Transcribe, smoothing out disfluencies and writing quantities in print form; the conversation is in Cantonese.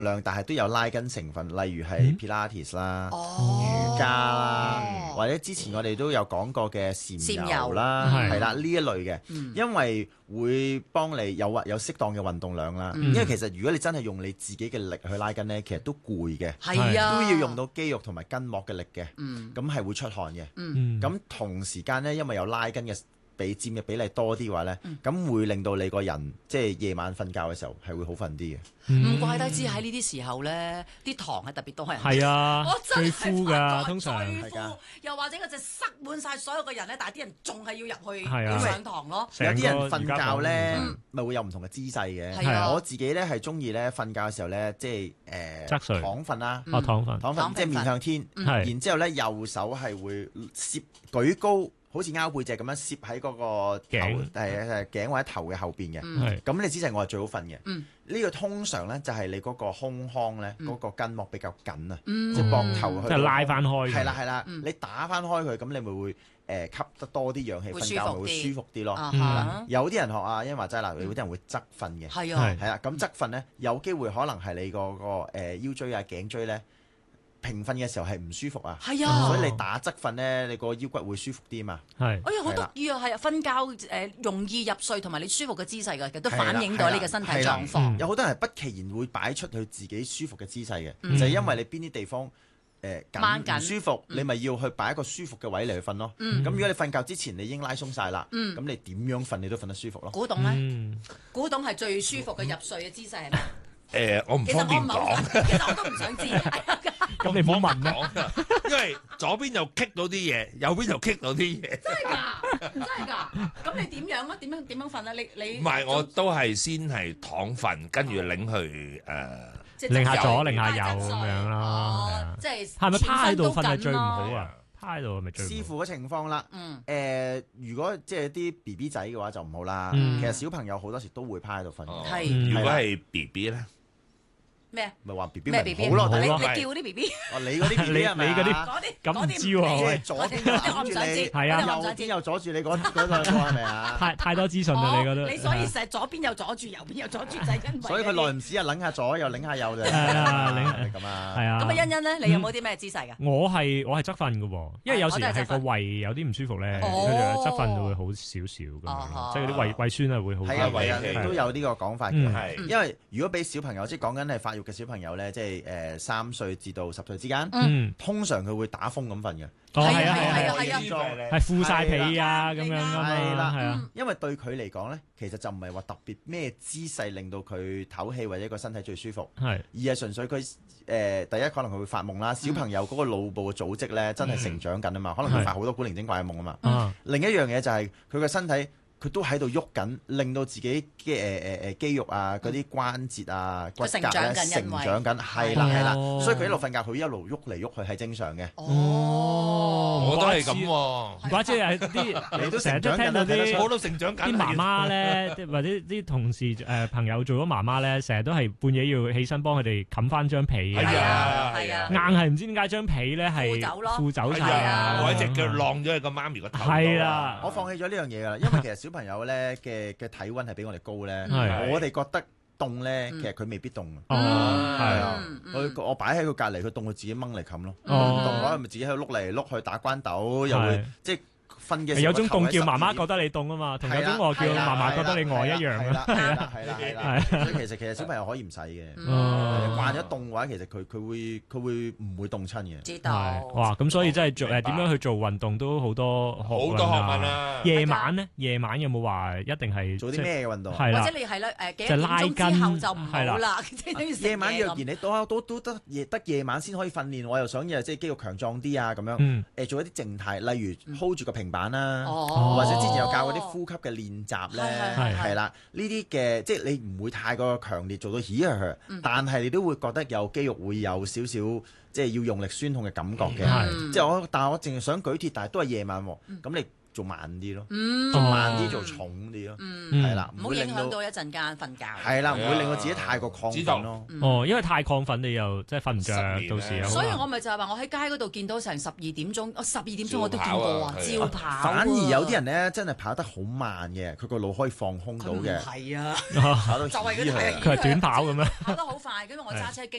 量，但係都有拉筋成分，例如係 Pilates 啦、瑜伽啦，或者之前我哋都有講過嘅禪柔啦，係啦呢一類嘅，因為會幫你有適當嘅運動量啦。因為其實如果你真係用你自己嘅力去拉筋呢，其實都攰嘅，都要用到肌肉同埋筋膜嘅力嘅，咁係會出汗嘅。咁同時間呢，因為有拉筋嘅佔嘅比例多啲嘅話呢，咁會令到你個人即係夜晚瞓覺嘅時候係會好瞓啲嘅。 唔怪得知喺呢啲時候呢，啲堂係特別多人。 係啊， 我真係最枯㗎，通常最枯，又或者嗰隻塞滿晒所有嘅人呢，但係啲人仲係要入去上堂咯。 有啲人瞓覺呢，咪會有唔同嘅姿勢嘅。我自己呢係中意呢瞓覺嘅時候呢，即係躺瞓啦， 躺瞓， 即係面向天，然之後呢右手係會舉高。好似拗背脊咁樣攝喺嗰個頸或者頭嘅後邊嘅，咁你姿勢我係最好瞓嘅。呢個通常咧就係你嗰個胸腔咧嗰個筋膜比較緊啊，即係膊頭去即係拉翻開。 係啦，你打翻開佢，咁你咪會吸得多啲氧氣，瞓覺咪會舒服啲咯。有啲人學啊，因為話齋啦，有啲人會側瞓嘅，係啊，咁側瞓咧有機會可能係你個腰椎啊頸椎咧。平瞓嘅時候係唔舒服啊，所以你打側瞓咧，你個腰骨會舒服啲嘛。 哎呀，好得意啊，係啊，瞓覺容易入睡同埋你舒服嘅姿勢嘅，其實都反映到你嘅身體狀況。 有好多人不其然會擺出佢自己舒服嘅姿勢嘅，就係因為你邊啲地方緊唔舒服，你咪要去擺一個舒服嘅位嚟去瞓咯。咁如果你瞓覺之前你已經拉鬆晒啦，咁你點樣瞓你都瞓得舒服咯。 古董咧，古董係最舒服嘅入睡嘅姿勢係咩？ 我唔方便講。 其實我都唔想知。 咁你唔好問啦， 因為左邊又棘到啲嘢，右邊又棘到啲嘢。 真係㗎，真係㗎。咁你點樣啊？點樣瞓啊？你唔係，我都係先係躺瞓，跟住擰去擰下左擰下右咁樣啦。 即係係咪趴喺度瞓係最唔好啊？趴喺度係咪最唔好？ 視乎嘅情況啦。如果即係啲 BB 仔嘅話就唔好啦。其實小朋友好多時都會趴喺度瞓。 係。 如果係 BB 咧？ 咩啊？ 咪話 B B 咪好咯， 你叫啲 B B。 你嗰啲 B B 係咪啊？ 咁唔知喎， 左邊阻住你， 係啊， 右邊又阻住你嗰個係咪啊？ 太多資訊啦，你覺得？ 你所以成日左邊又阻住，右邊又阻住，就係因為。 所以佢耐唔時又擰下左又擰下右啫。 係啊， 咁啊。 係啊。 咁啊，欣欣咧，你有冇啲咩姿勢㗎？ 我係側瞓嘅喎，因為有時係個胃有啲唔舒服咧，跟住側瞓就會好少少咁樣，即係啲胃酸係會好。 係啊，都有呢個講法嘅。因為如果俾小朋友，即係講緊係發育嘅小朋友咧，即係3歲至到10歲之間，通常佢會打風咁瞓嘅。 係啊，係敷晒被啊咁樣啊嘛。係啊， 因為對佢嚟講咧，其實就唔係話特別咩姿勢令到佢唞氣或者個身體最舒服，而係純粹佢第一可能佢會發夢啦。小朋友嗰個腦部嘅組織咧真係成長緊啊嘛，可能佢發好多古靈精怪嘅夢啊嘛。另一樣嘢就係佢個身體。佢都喺度喐緊，令到自己嘅肌肉啊、嗰啲關節啊、骨骼咧成長緊，係啦，所以佢一路瞓覺，佢一路喐嚟喐去係正常嘅。 我都係咁喎， 唔怪之係啲，你都成日都聽到啲， 我都成長緊。 啲媽媽咧，或者啲同事朋友做咗媽媽咧，成日都係半夜要起身幫佢哋冚翻張被啊， 係啊， 硬係唔知點解張被咧係褲走晒啊， 我一隻腳晾咗喺個媽咪個頭度。 係啦， 我放棄咗呢樣嘢㗎啦，因為其實小朋友咧嘅體温係比我哋高咧，我哋覺得凍咧，其實佢未必凍。係啊，我擺喺佢隔離，佢凍佢自己掹嚟冚咯。凍嘅話，咪自己喺度碌嚟碌去打關鬥，又會即係瞓嘅時候有種凍叫媽媽覺得你凍啊嘛，同有種餓叫媽媽覺得你餓一樣。 係啦，所以其實小朋友可以唔使嘅，慣咗凍嘅話，其實佢會唔會凍親嘅？ 知道。 哇！咁所以真係點樣去做運動都好多學問啊！夜晚咧，夜晚有冇話一定係做啲咩嘅運動？ 或者你係啦幾點鐘之後就唔好啦。 夜晚若然你都得夜晚先可以訓練，我又想即係肌肉強壯啲啊咁樣。做一啲靜態，例如 hold 住個平板啦，或者之前有教嗰啲呼吸嘅練習咧，係啦，呢啲嘅即係你唔會太過強烈做到起啊，但係你都會覺得有肌肉會有少少即係要用力酸痛嘅感覺嘅。即係但係我淨係想舉鐵，但係都係夜晚喎。咁你做慢啲咯，做慢啲做重啲咯，係啦， 唔好影響到一陣間瞓覺。 係啦，唔會令到自己太過亢奮咯。 哦，因為太亢奮你又即係瞓唔着，到時所以我咪就係話我喺街嗰度見到成12點鐘，12點鐘我都見過啊，照跑。 反而有啲人咧真係跑得好慢嘅，佢個腦可以放空到嘅。 係啊， 跑到就係嗰啲佢係短跑咁樣， 跑得好快，跟住我揸車經